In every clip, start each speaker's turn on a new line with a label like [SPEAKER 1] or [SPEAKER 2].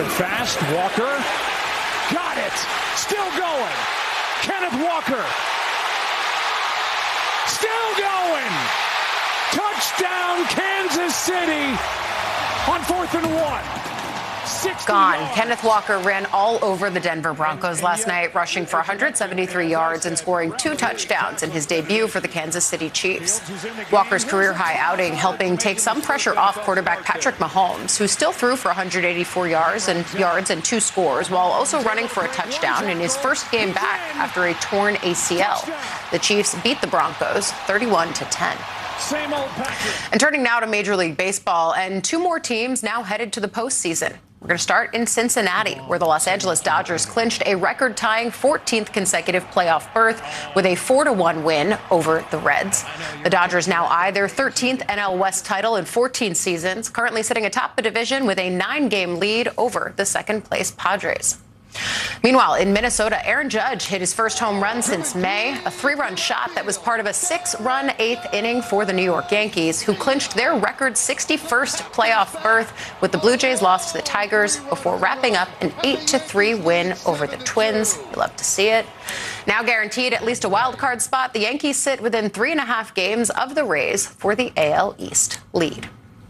[SPEAKER 1] Moving fast. Walker. Got it. Still going. Kenneth Walker. Still going. Touchdown, Kansas City on 4th and 1.
[SPEAKER 2] Gone. Kenneth Walker ran all over the Denver Broncos last night, rushing for 173 yards and scoring 2 touchdowns in his debut for the Kansas City Chiefs. Walker's career-high outing helping take some pressure off quarterback Patrick Mahomes, who still threw for 184 yards and 2 scores, while also running for a touchdown in his first game back after a torn ACL. The Chiefs beat the Broncos 31-10. And turning now to Major League Baseball, and 2 more teams now headed to the postseason. We're going to start in Cincinnati, where the Los Angeles Dodgers clinched a record-tying 14th consecutive playoff berth with a 4-1 win over the Reds. The Dodgers now eye their 13th NL West title in 14 seasons, currently sitting atop the division with a 9-game lead over the second-place Padres. Meanwhile, in Minnesota, Aaron Judge hit his first home run since May, a 3-run shot that was part of a 6-run 8th inning for the New York Yankees, who clinched their record 61st playoff berth with the Blue Jays loss to the Tigers before wrapping up an 8-3 win over the Twins. You love to see it. Now guaranteed at least a wild card spot, the Yankees sit within 3.5 games of the Rays for the AL East lead.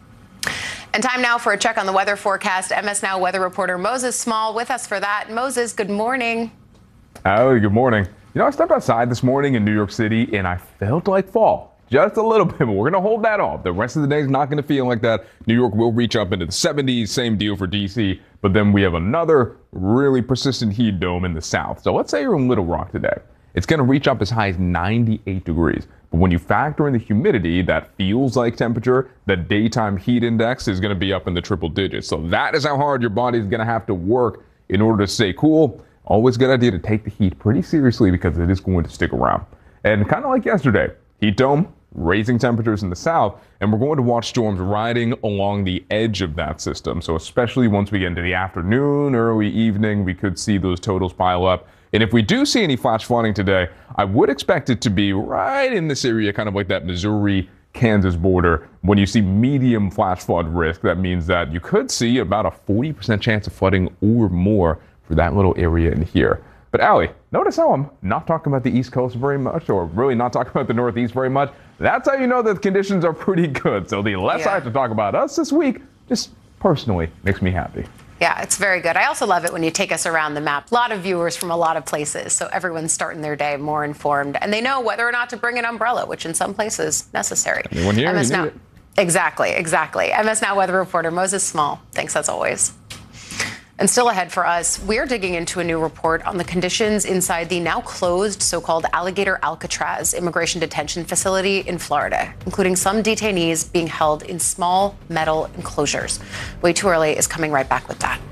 [SPEAKER 2] And time now for a check on the weather forecast. MS Now weather reporter Moses Small with us for that. Moses, good morning.
[SPEAKER 3] Oh, good morning. I stepped outside this morning in New York City and I felt like fall. Just a little bit, but we're going to hold that off. The rest of the day is not going to feel like that. New York will reach up into the 70s. Same deal for D.C. But then we have another really persistent heat dome in the south. So let's say you're in Little Rock today. It's going to reach up as high as 98 degrees. But when you factor in the humidity, that feels like temperature, the daytime heat index is going to be up in the triple digits. So that is how hard your body is going to have to work in order to stay cool. Always a good idea to take the heat pretty seriously because it is going to stick around. And kind of like yesterday, heat dome, raising temperatures in the south, and we're going to watch storms riding along the edge of that system. So especially once we get into the afternoon, early evening, we could see those totals pile up. And if we do see any flash flooding today, I would expect it to be right in this area, kind of like that Missouri-Kansas border. When you see medium flash flood risk, that means that you could see about a 40% chance of flooding or more for that little area in here. But Allie, notice how I'm not talking about the East Coast very much, or really not talking about the Northeast very much. That's how you know that the conditions are pretty good. So the less I have to talk about us this week, just personally makes me happy.
[SPEAKER 2] Yeah, it's very good. I also love it when you take us around the map. A lot of viewers from a lot of places, so everyone's starting their day more informed, and they know whether or not to bring an umbrella, which in some places necessary.
[SPEAKER 3] Anyone here?
[SPEAKER 2] MS Now. Exactly. MS Now weather reporter Moses Small. Thanks as always. And still ahead for us, we're digging into a new report on the conditions inside the now closed so-called Alligator Alcatraz immigration detention facility in Florida, including some detainees being held in small metal enclosures. Way Too Early is coming right back with that.